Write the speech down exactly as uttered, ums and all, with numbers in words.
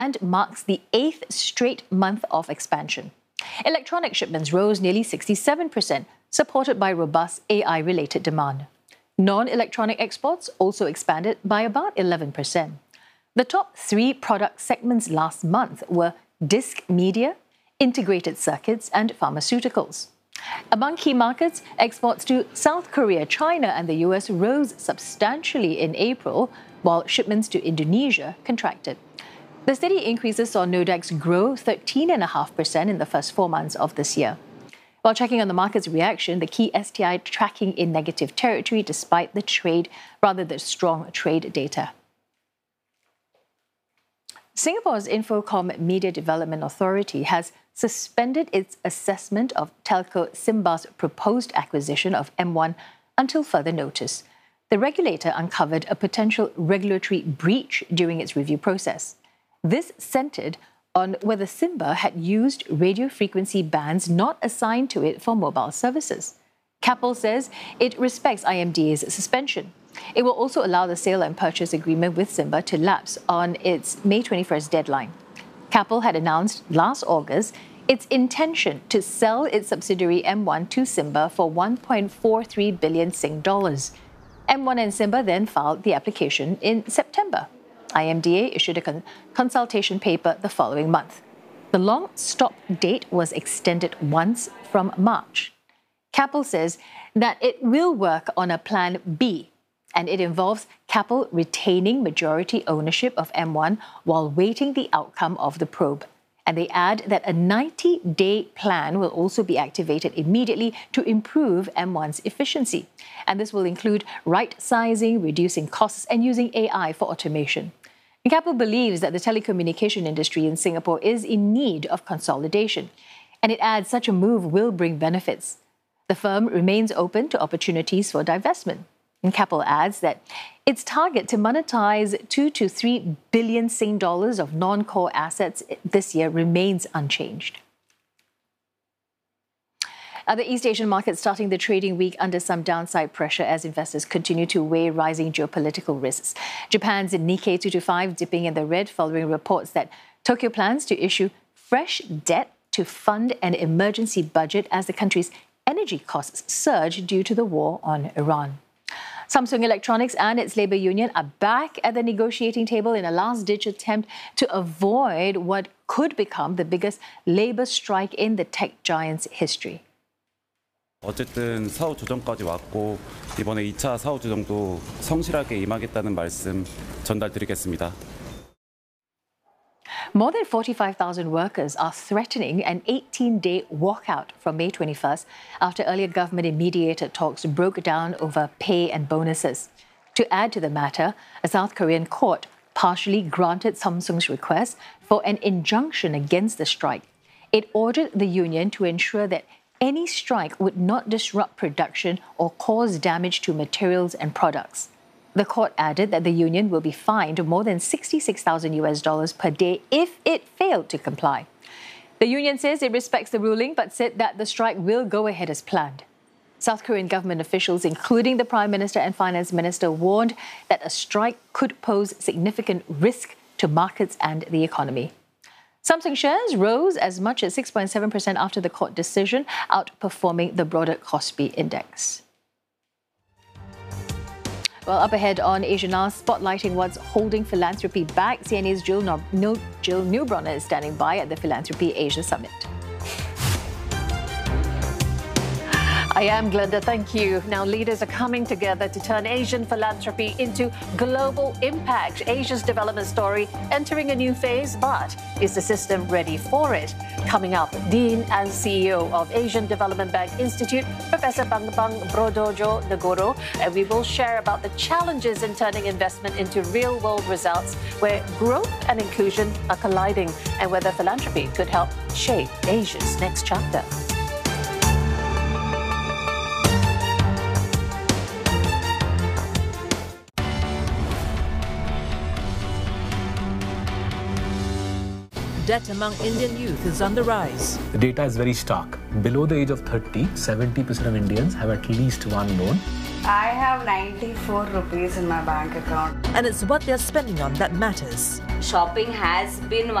and marks the eighth straight month of expansion. Electronic shipments rose nearly sixty-seven percent, supported by robust A I-related demand. Non-electronic exports also expanded by about eleven percent. The top three product segments last month were disc media, integrated circuits, and pharmaceuticals. Among key markets, exports to South Korea, China, and the U S rose substantially in April, while shipments to Indonesia contracted. The steady increases saw Nodex grow thirteen point five percent in the first four months of this year. While checking on the market's reaction, the key S T I tracking in negative territory despite the trade, rather the strong trade data. Singapore's Infocom Media Development Authority has suspended its assessment of telco Simba's proposed acquisition of M one until further notice. The regulator uncovered a potential regulatory breach during its review process. This centred on whether Simba had used radio frequency bands not assigned to it for mobile services. Keppel says it respects I M D A's suspension. It will also allow the sale and purchase agreement with Simba to lapse on its May twenty-first deadline. Keppel had announced last August its intention to sell its subsidiary M one to Simba for one point four three billion Sing dollars. M one and Simba then filed the application in September. I M D A issued a con- consultation paper the following month. The long stop date was extended once from March. Keppel says that it will work on a Plan B, and it involves Keppel retaining majority ownership of M one while waiting the outcome of the probe. And they add that a ninety-day plan will also be activated immediately to improve M one's efficiency. And this will include right-sizing, reducing costs, and using A I for automation. Keppel believes that the telecommunication industry in Singapore is in need of consolidation, and it adds such a move will bring benefits. The firm remains open to opportunities for divestment. And Keppel adds that its target to monetize two to three billion Sing dollars of non-core assets this year remains unchanged. Other East Asian markets starting the trading week under some downside pressure as investors continue to weigh rising geopolitical risks. Japan's Nikkei two twenty-five dipping in the red following reports that Tokyo plans to issue fresh debt to fund an emergency budget as the country's energy costs surge due to the war on Iran. Samsung Electronics and its labor union are back at the negotiating table in a last-ditch attempt to avoid what could become the biggest labor strike in the tech giant's history. 어쨌든 사후 조정까지 왔고 이번에 이 차 사후 조정도 성실하게 임하겠다는 말씀 전달드리겠습니다. More than forty-five thousand workers are threatening an eighteen-day walkout from May twenty-first after earlier government-mediated talks broke down over pay and bonuses. To add to the matter, a South Korean court partially granted Samsung's request for an injunction against the strike. It ordered the union to ensure that any strike would not disrupt production or cause damage to materials and products. The court added that the union will be fined more than sixty-six thousand U S dollars per day if it failed to comply. The union says it respects the ruling but said that the strike will go ahead as planned. South Korean government officials, including the Prime Minister and Finance Minister, warned that a strike could pose significant risk to markets and the economy. Samsung shares rose as much as six point seven percent after the court decision, outperforming the broader Kospi index. Well, up ahead on Asia Now, spotlighting what's holding philanthropy back. C N A's Jill, no- no- Jill Neubronner is standing by at the Philanthropy Asia Summit. I am Glenda, thank you. Now, leaders are coming together to turn Asian philanthropy into global impact. Asia's development story entering a new phase, but is the system ready for it? Coming up, Dean and C E O of Asian Development Bank Institute, Professor Bambang Brodojo Negoro, and we will share about the challenges in turning investment into real-world results where growth and inclusion are colliding, and whether philanthropy could help shape Asia's next chapter. Debt among Indian youth is on the rise. The data is very stark. Below the age of thirty, seventy percent of Indians have at least one loan. I have ninety-four rupees in my bank account. And it's what they're spending on that matters. Shopping has been